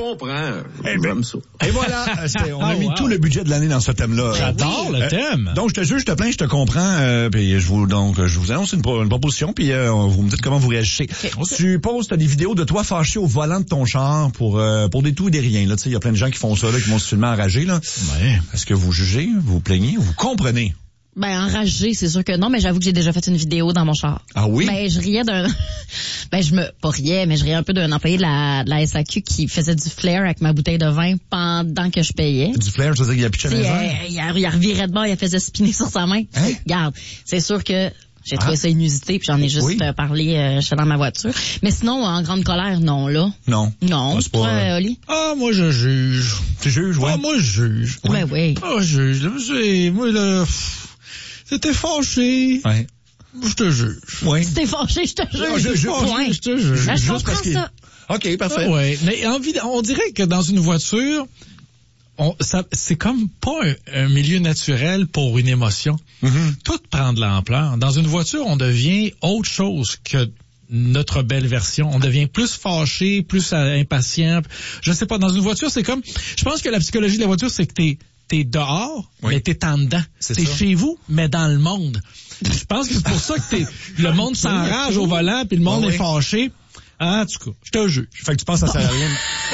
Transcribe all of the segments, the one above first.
comprends. J'aime ça. Et voilà, on a mis tout le budget de l'année dans ce thème-là. J'adore le thème. Donc, je te juge, je te plains, je te comprends. Puis je vous annonce une proposition, puis vous me dites comment vous réagissez. Okay. Tu postes des vidéos de toi fâché au volant de ton char pour des tout et des riens. Il y a plein de gens qui font ça, là, qui vont seulement enragés. Là. Ouais. Est-ce que vous jugez, vous plaignez ou vous comprenez? Ben, enragé, c'est sûr que non, mais j'avoue que j'ai déjà fait une vidéo dans mon char. Ah oui? Ben, je riais je riais un peu d'un employé de la SAQ qui faisait du flair avec ma bouteille de vin pendant que je payais. Du flair, je veux dire qu'il a pitché les verres? Il revirait de bord, il faisait spinner sur sa main. Hein? Regarde, c'est sûr que j'ai trouvé ça inusité, puis j'en ai juste parlé, j'étais dans ma voiture. Mais sinon, en grande colère, non, là. Non. Non, c'est pas... Oli? Ah, moi, je juge. Tu juges, ouais? Ah, moi, je juge. Ouais, oui. Ah, je juge. Moi, là... C'était fâché. Ouais. Je te juge. Oui. C'était fâché, je te juge. Je te juge. Ben, je comprends ça. OK, parfait. Ah, ouais. Mais on dirait que dans une voiture, c'est comme pas un milieu naturel pour une émotion. Mm-hmm. Tout prend de l'ampleur. Dans une voiture, on devient autre chose que notre belle version. On devient plus fâché, plus impatient. Je sais pas, dans une voiture, c'est comme... Je pense que la psychologie de la voiture, c'est que t'es dehors, mais t'es en dedans. T'es chez vous, mais dans le monde. Je pense que c'est pour ça que le monde s'enrage au volant, puis le monde est fâché. En tout cas, je te juge. Fait que tu penses que ça sert à rien.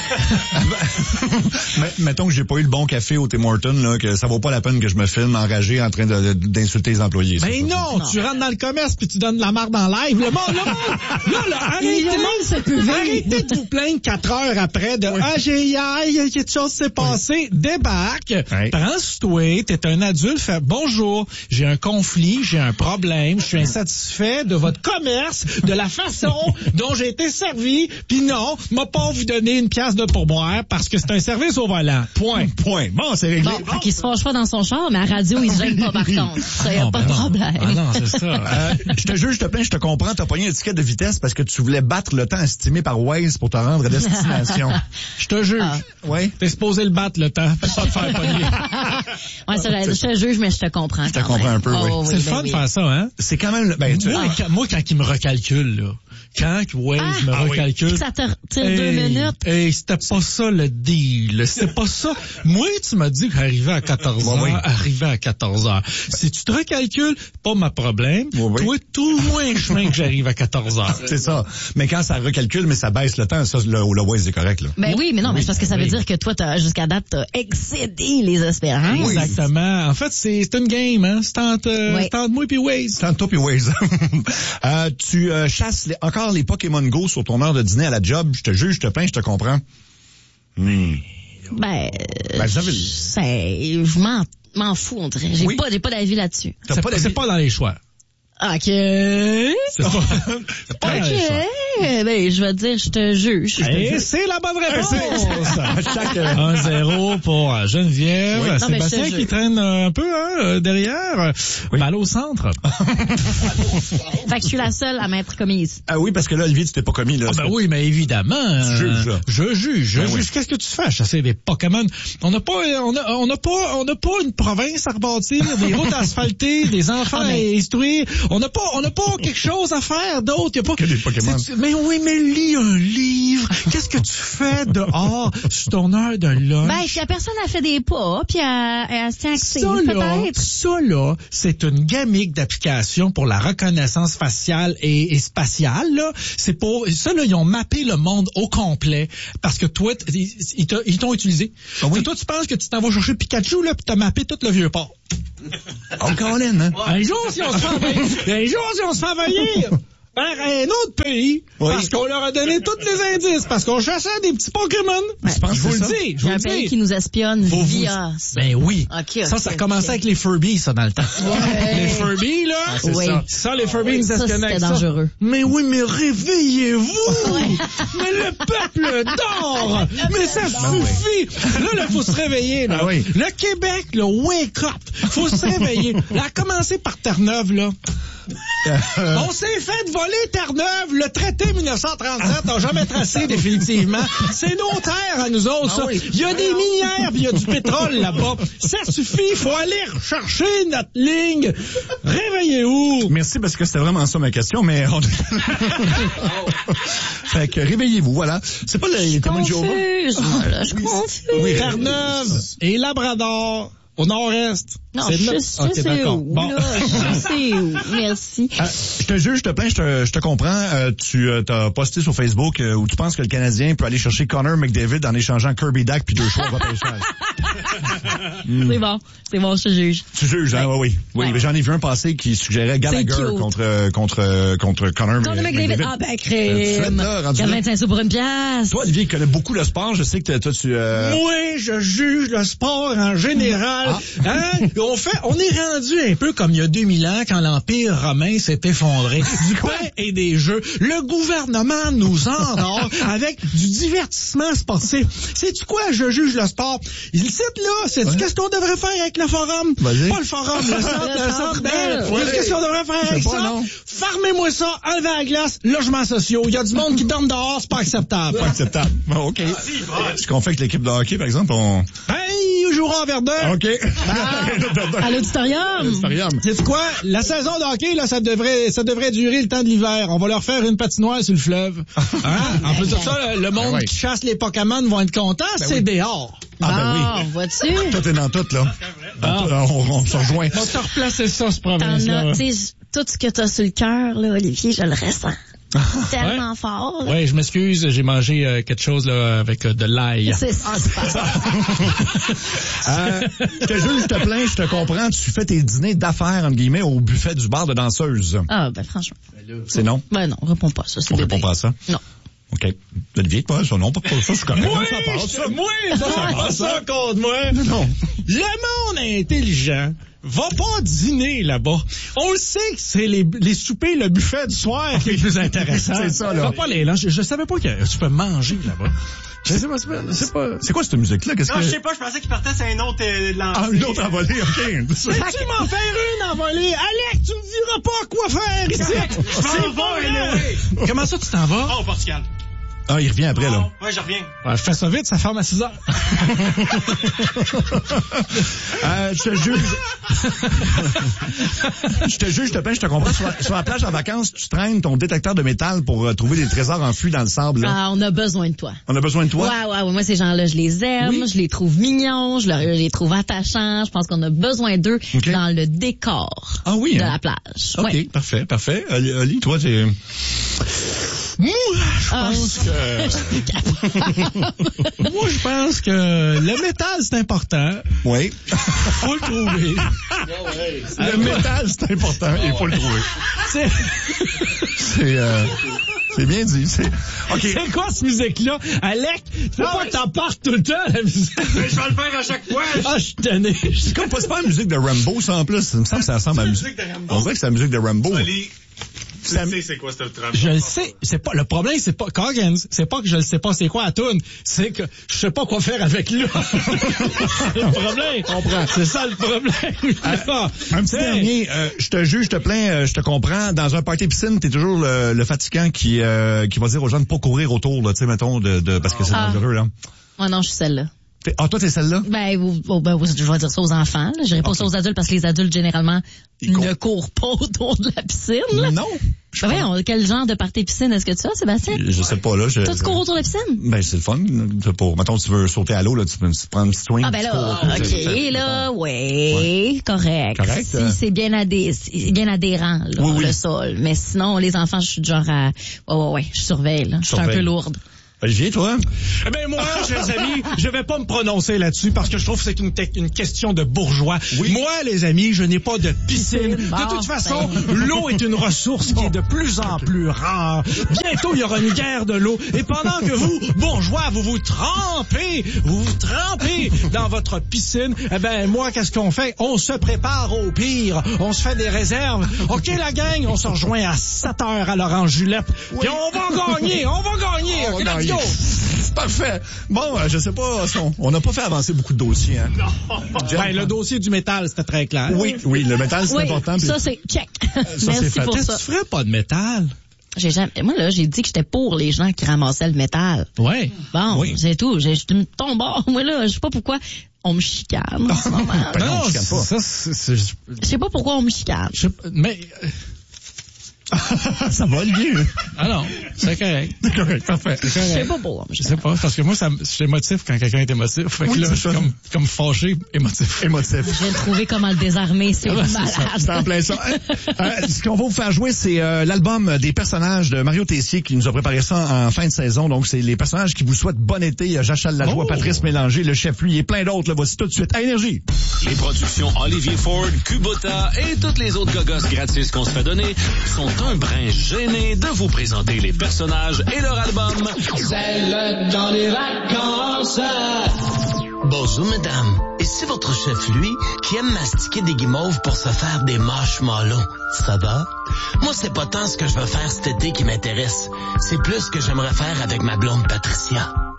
Mettons que j'ai pas eu le bon café au Tim Hortons, là, que ça vaut pas la peine que je me filme enragé en train d'insulter les employés. Mais non, tu rentres dans le commerce puis tu donnes de la marde en live. Le monde, arrêtez de vous plaindre 4 heures après de il y a quelque chose s'est passé. Débarque, prends sur toi, t'es un adulte, fais bonjour, j'ai un conflit, j'ai un problème, je suis insatisfait de votre commerce, de la façon dont j'ai été servi, puis non, m'a pas vous donner une pièce de pourboire parce que c'est un service au volant. Point. Bon, c'est réglé. Bon, qu'il se fâche pas dans son char, mais à radio, il se gêne pas par contre. Ça, y a pas de problème. Ah non, c'est ça. Je te juge, je te plains, je te comprends, t'as pogné une étiquette de vitesse parce que tu voulais battre le temps estimé par Waze pour te rendre à destination. Je te juge. Ouais. T'es supposé le battre le temps, pas te faire pogner. Ouais, je te juge, mais je te comprends. Je te comprends un peu, oui. C'est le fun de faire ça, hein? C'est quand même... Moi, quand il me recalcule, là, quand Waze me recalcule... Ça te retire 2 minutes. C'était pas ça le deal. C'était pas ça. Moi, tu m'as dit qu'arriver à 14h, arriver à 14h. Si tu te recalcules, pas ma problème. Toi, tout moins chemin que j'arrive à 14h. C'est ça. Mais quand ça recalcule, mais ça baisse le temps, ça, le Waze est correct, là. Ben oui, mais non, mais c'est parce que ça veut dire que toi, jusqu'à date, t'as excédé les espérances. Oui. Exactement. En fait, c'est une game, hein. C'est entre moi puis Waze. C'est entre toi puis Waze. Tu chasses encore les Pokémon Go sur ton heure de dîner à la job. Je te juge, je te plains, je te comprends. Je m'en fous, on dirait. J'ai pas d'avis là-dessus. C'est pas dans les choix. OK. C'est pas dans les choix. Ben, je vais dire, je te juge. Et c'est la bonne réponse. 1-0 pour Geneviève. Oui. Sébastien qui traîne un peu derrière. Oui. Mal au centre. Fait que je suis la seule à m'être commise. Ah oui, parce que là, Olivier, tu t'es pas commis, là. Ah ben oui, mais évidemment. Tu juges, là. Je juge. Qu'est-ce que tu fais à chasser des Pokémon? On n'a pas une province à rebâtir, des routes asphaltées, des enfants à instruire. On n'a pas quelque chose à faire d'autre. Y a pas que des Pokémon. Mais oui, mais lis un livre. Qu'est-ce que tu fais dehors sur ton heure de lunch? Ben, si la personne a fait des pas, puis elle se tient axée, peut-être. Ça, là, c'est une gamique d'applications pour la reconnaissance faciale et spatiale, là. C'est pour, ça, là, ils ont mappé le monde au complet. Parce que toi, ils t'ont utilisé. Ah oui? Toi, tu penses que tu t'en vas chercher Pikachu, là, puis t'as mappé tout le vieux port. Oh, Colin, hein? Un jour, si on se fait envahir par un autre pays, parce qu'on leur a donné tous les indices, parce qu'on chassait des petits Pokémon. Ouais. Je vous le dis. Il y a un pays qui nous espionne via ça. Ben oui. Okay, ça commençait avec les Furby, ça, dans le temps. Ouais. Les Furby, là. Ah, c'est ça. Ça, les Furby nous espionnaient avec ça. C'était dangereux. Mais oui, mais réveillez-vous! Mais le peuple dort! Mais ça suffit! Là, il faut se réveiller, là. Oui. Le Québec, là, wake up! Faut se réveiller. Là, à commencer par Terre-Neuve, là. On s'est fait voler Terre-Neuve. Le traité 1937 n'a jamais tracé définitivement. C'est nos terres à nous autres, ça. Oui. Il y a des minières puis il y a du pétrole là-bas. Ça suffit, il faut aller rechercher notre ligne. Réveillez-vous. Merci, parce que c'était vraiment ça ma question, mais fait que réveillez-vous, voilà. C'est pas le témoin de Jéhovah? Je suis confuse. Oui, Terre-Neuve et Labrador au nord-est. Non, C'est je notre- sais d'accord. où, Bon. là, je sais où. Merci. je te juge, je te plains, je te comprends. Tu t'as posté sur Facebook où tu penses que le Canadien peut aller chercher Connor McDavid en échangeant Kirby Dack puis 2 choix au repêchage. C'est bon, je te juge. Tu juges, hein? Oui. Ouais. Mais j'en ai vu un passé qui suggérait Gallagher cute. contre Connor Connor McDavid. Ah, ben, crème. là, rendu là. 25 sous pour une pièce. Toi, Olivier, qui connais beaucoup le sport, je sais que toi, tu... Oui, je juge le sport en général. Hein? On est rendu un peu comme il y a 2000 ans quand l'Empire romain s'est effondré. Du pain et des jeux. Le gouvernement nous endort avec du divertissement sportif. Sais-tu quoi? Je juge le sport. Il cite là, c'est qu'est-ce qu'on devrait faire avec le forum? Vas-y. Pas le forum, le centre Bell. Ouais. Qu'est-ce qu'on devrait faire avec pas, ça? non. Farmez-moi ça, enlevez la glace, logements sociaux. Il y a du monde qui dorme dehors, c'est pas acceptable. Pas acceptable. Bon, OK. Ce qu'on fait avec l'équipe de hockey, par exemple, on... Hey, jouera à Verdun. OK. À l'auditorium. Sais-tu quoi? La saison de hockey, là, ça devrait durer le temps de l'hiver. On va leur faire une patinoire sur le fleuve. Hein? En plus de ça, le monde oui. qui chasse les Pokémon vont être contents, c'est dehors. Ah, Bon, vois-tu? Tout est dans tout, là. On se rejoint. On t'a replacé ça, ce T'en province-là. as, tu sais, tout ce que t'as sur le cœur, là, Olivier, je le ressens. Tellement fort, là. Oui, je m'excuse, j'ai mangé quelque chose là avec de l'ail. C'est ça. Je te jure, je te plains, je te comprends. Tu fais tes dîners d'affaires, entre guillemets, au buffet du bar de danseuse. Ah, ben, franchement. C'est non? Ben non, réponds pas, ça, c'est On bébé. répond pas à ça? Non. OK. Olivier, toi, ça, non, pas ça, je connais. Oui, ça passe, ça. ça passe ça contre moi. Non. Le monde intelligent va pas dîner là-bas. On le sait que c'est les soupers, le buffet du soir qui est le plus intéressant. C'est ça, là. Va pas les lunchs. Je savais pas que tu peux manger là-bas. Je sais pas, c'est pas... C'est quoi cette musique-là? Qu'est-ce Non, que... je sais pas, je pensais qu'il partait sur un autre lancé. Ah, une autre envolée, OK. Tu m'en faire une envolée. Alex, tu me diras pas quoi faire ici. C'est bon, anyway. Comment ça, tu t'en vas? Oh, au Portugal. Ah, il revient après, là. Ouais, je reviens. Ouais, je fais ça vite, ça ferme à 6 heures. Je te juge. Je te plains, je te comprends. Sur la plage en vacances, tu traînes ton détecteur de métal pour trouver des trésors enfouis dans le sable, là. Ah, on a besoin de toi. On a besoin de toi? Ouais. Moi, ces gens-là, je les aime, Oui. je les trouve mignons, je les trouve attachants. Je pense qu'on a besoin d'eux OK. dans le décor Ah oui, de hein? la plage. OK, Ouais. parfait. Oli, toi, t'es... Moi, je pense que le métal, c'est important. Oui. Faut le trouver. Le métal, c'est important. Il faut le trouver. C'est bien dit. OK. C'est quoi cette musique-là? Alec, faut pas que t'en partes tout le temps, la musique. Mais je vais le faire à chaque fois. Ah, je suis tanné. C'est comme pas la musique de Rambo, ça, en plus. Ça me semble que ça ressemble à la musique. de Rambo. On dirait que c'est la musique de Rambo. Oli, tu sais c'est quoi cette trame? Je le sais, c'est pas, le problème, c'est pas, Coggins, c'est pas que je le sais pas c'est quoi la toune, c'est que je sais pas quoi faire avec là. C'est le problème. Comprends. C'est ça le problème. Un petit dernier, je te juge, je te plains, je te comprends. Dans un party piscine, t'es toujours le fatigant qui va dire aux gens de pas courir autour, là, tu sais, mettons, parce que c'est dangereux, là. Ouais, non, je suis celle-là. Ah, toi, t'es celle-là? Ben, je vais dire ça aux enfants. Là. Je dirais pas ça aux adultes parce que les adultes, généralement, ne courent pas autour de la piscine. Là. Non. Ben ouais, quel genre de party piscine est-ce que tu as, Sébastien? Je sais pas, là. Toi, tu cours autour de la piscine? Ben, c'est le fun. Mettons, tu veux sauter à l'eau, là, tu peux prendre un petit swing. Ah ben là, OK, là, ouais, correct. Correct, Si c'est bien adhérent, là, Oui. le sol. Mais sinon, les enfants, je suis du genre à... Ouais, je surveille, là. Je suis un peu lourde. Olivier, toi? Eh ben moi, chers amis, je vais pas me prononcer là-dessus parce que je trouve que c'est une question de bourgeois. Oui. Moi, les amis, je n'ai pas de piscine. Bon, De toute façon, ben. l'eau est une ressource qui est de plus en plus rare. Bientôt, il y aura une guerre de l'eau. Et pendant que vous, bourgeois, vous vous trempez dans votre piscine, eh ben moi, qu'est-ce qu'on fait? On se prépare au pire. On se fait des réserves. OK, la gang, on se rejoint à 7 heures à l'Orange Julep. Puis on va gagner. OK, let's go. Parfait. Bon, je sais pas, on n'a pas fait avancer beaucoup de dossiers, hein. Ben, le dossier du métal, c'était très clair. Oui, le métal, c'est important. Ça, c'est check. Merci fait. pour ça. Tu ferais pas de métal? Moi, là, j'ai dit que j'étais pour les gens qui ramassaient le métal. Ouais. Bon, c'est tout. Je me tombe bord. Moi, là, je sais pas pourquoi on me chicane en ce moment. Ben non, on chicane pas. Ça, Je sais pas pourquoi on me chicane. Mais... Ça va, Olivier. Ah non, c'est correct. C'est correct, parfait. Je sais pas pourquoi. Je sais pas, parce que moi, je suis émotif quand quelqu'un est émotif. Fait que Oui, là, c'est je suis ça. comme fâché, émotif. Émotif. Je viens de trouver comment le désarmer. C'est malade. C'est en plein ça. Ce qu'on va vous faire jouer, c'est l'album des personnages de Mario Tessier qui nous a préparé ça en fin de saison. Donc, c'est les personnages qui vous souhaitent bon été. Il y a Jachal Lajoie, Patrice Mélanger, le chef, lui, et plein d'autres. Là, voici tout de suite à Énergie. Les productions Olivier Ford, Kubota et toutes les autres gogosses gratis qu'on se fait donner sont un brin gênés de vous présenter les personnages et leur album. C'est le temps des vacances. Bonjour, mesdames. Et c'est votre chef, lui, qui aime mastiquer des guimauves pour se faire des marshmallows. Ça va? Moi, c'est pas tant ce que je veux faire cet été qui m'intéresse. C'est plus ce que j'aimerais faire avec ma blonde Patricia.